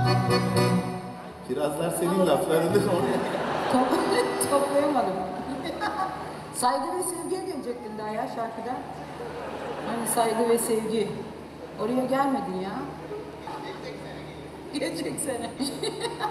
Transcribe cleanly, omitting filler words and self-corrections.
Kirazlar senin laflarındır oraya. Toplayamadım. Saygı ve sevgiye gelecektin daha ya şarkıda. Hani saygı ve sevgi. Oraya gelmedin ya. Gelecek sene.